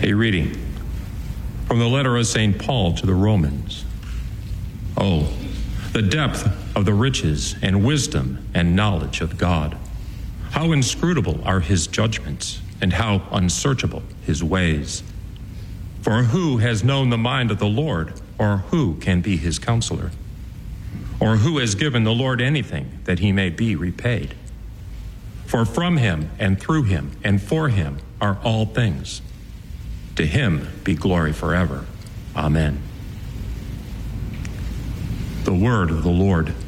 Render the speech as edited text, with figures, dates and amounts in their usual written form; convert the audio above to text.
A reading from the letter of St. Paul to the Romans. Oh, the depth of the riches and wisdom and knowledge of God! How inscrutable are his judgments, and how unsearchable his ways! For who has known the mind of the Lord, or who can be his counselor? Or who has given the Lord anything that he may be repaid? For from him and through him and for him are all things. To him be glory forever. Amen. The word of the Lord.